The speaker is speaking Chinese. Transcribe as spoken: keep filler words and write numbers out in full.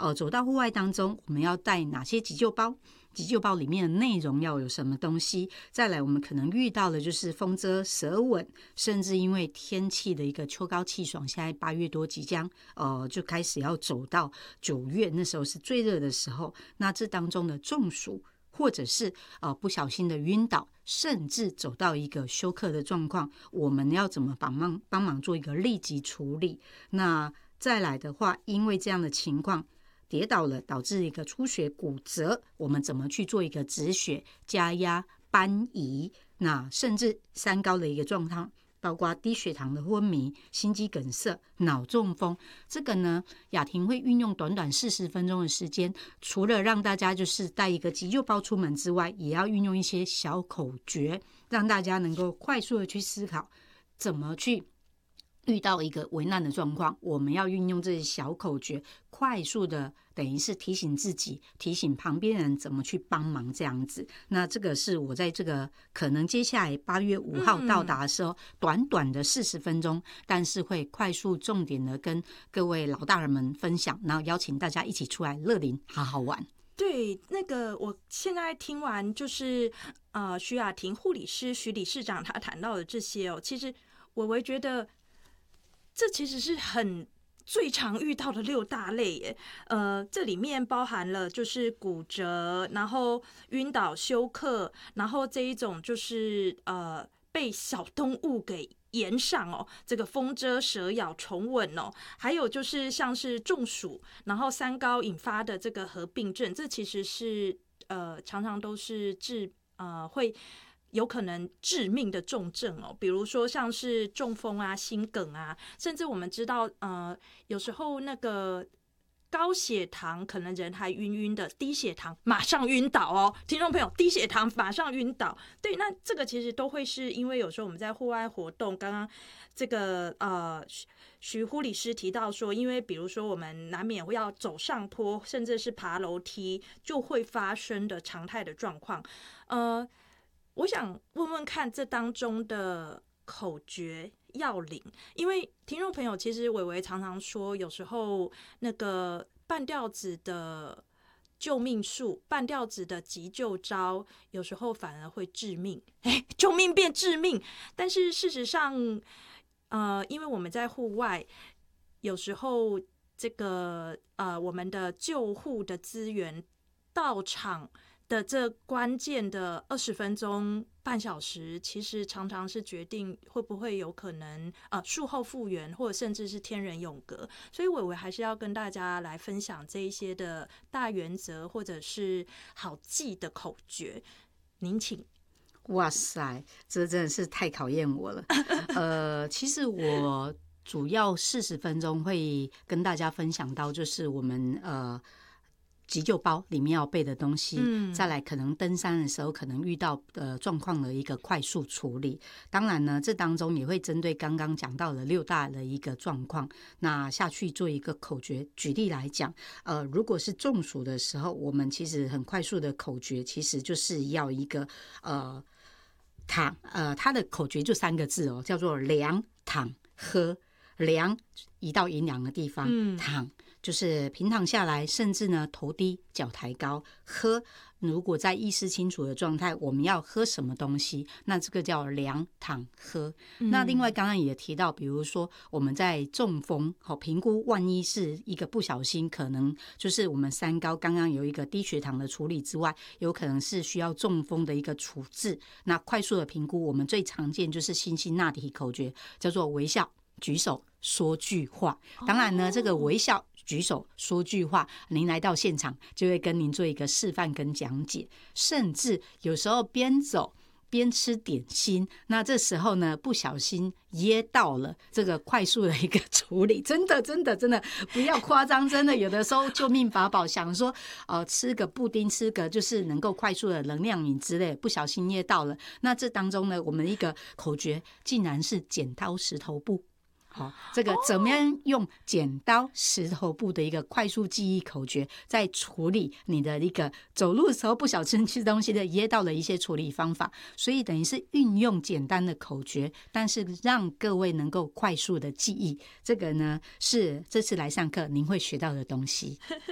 呃走到户外当中，我们要带哪些急救包？急救包里面的内容要有什么东西？再来，我们可能遇到的就是风遮、蛇蚊，甚至因为天气的一个秋高气爽，现在八月多即将呃就开始要走到九月，那时候是最热的时候。那这当中的中暑，或者是呃不小心的晕倒，甚至走到一个休克的状况，我们要怎么帮忙帮忙做一个立即处理？那再来的话，因为这样的情况，跌倒了导致一个出血骨折，我们怎么去做一个止血、加压、搬移？那甚至三高的一个状况，包括低血糖的昏迷、心肌梗塞、脑中风，这个呢，雅婷会运用短短四十分钟的时间，除了让大家就是带一个急救包出门之外，也要运用一些小口诀，让大家能够快速的去思考怎么去遇到一个危难的状况，我们要运用这些小口诀，快速的等于是提醒自己，提醒旁边人怎么去帮忙这样子。那这个是我在这个可能接下来八月五号到达的时候，嗯、短短的四十分钟，但是会快速重点的跟各位老大人们分享，然后邀请大家一起出来乐龄好好玩。 对，那个我现在听完就是呃徐雅婷护理师徐理事长他谈到的这些哦，其实我会觉得。这其实是很最常遇到的六大类耶，呃，这里面包含了就是骨折，然后晕倒、休克，然后这一种就是呃被小动物给延上哦，这个风蛰、蛇咬、虫吻哦，还有就是像是中暑，然后三高引发的这个合并症，这其实是呃常常都是致呃会。有可能致命的重症哦，比如说像是中风啊、心梗啊，甚至我们知道，呃，有时候那个高血糖可能人还晕晕的，低血糖马上晕倒哦。听众朋友，低血糖马上晕倒，对，那这个其实都会是因为有时候我们在户外活动，刚刚这个呃徐护理师提到说，因为比如说我们难免会要走上坡，甚至是爬楼梯，就会发生的常态的状况，呃。我想问问看，这当中的口诀要领，因为听众朋友其实伟伟常常说，有时候那个半吊子的救命术、半吊子的急救招，有时候反而会致命，哎，救命变致命。但是事实上，呃，因为我们在户外，有时候这个呃，我们的救护的资源到场。的这关键的二十分钟、半小时，其实常常是决定会不会有可能呃术后复原，或者甚至是天人永隔。所以伟伟还是要跟大家来分享这一些的大原则，或者是好记的口诀。您请。 哇塞，这真的是太考验我了。呃，其实我主要四十分钟会跟大家分享到，就是我们呃。急救包里面要备的东西，嗯，再来可能登山的时候可能遇到的状况的一个快速处理。当然呢，这当中也会针对刚刚讲到的六大的一个状况，那下去做一个口诀。举例来讲，呃，如果是中暑的时候，我们其实很快速的口诀，其实就是要一个呃躺，呃，它的口诀就三个字哦，叫做量、躺、喝。量移到阴凉的地方，嗯，躺就是平躺下来，甚至呢头低脚抬高。喝，如果在意识清楚的状态，我们要喝什么东西，那这个叫量躺喝。嗯、那另外刚刚也提到，比如说我们在中风，好评估，万一是一个不小心，可能就是我们三高刚刚有一个低血糖的处理之外，有可能是需要中风的一个处置。那快速的评估，我们最常见就是辛辛那提口诀，叫做微笑。举手说句话，当然呢，这个微笑举手说句话，您来到现场就会跟您做一个示范跟讲解，甚至有时候边走边吃点心，那这时候呢不小心噎到了，这个快速的一个处理，真的真的真的不要夸张，真的有的时候救命法宝，想说呃吃个布丁，吃个就是能够快速的能量饮之类，不小心噎到了，那这当中呢，我们一个口诀竟然是剪刀石头布。好，这个怎么样用剪刀石头布的一个快速记忆口诀，在处理你的一个走路的时候不小心吃东西的噎到的一些处理方法，所以等于是运用简单的口诀，但是让各位能够快速的记忆，这个呢是这次来上课您会学到的东西。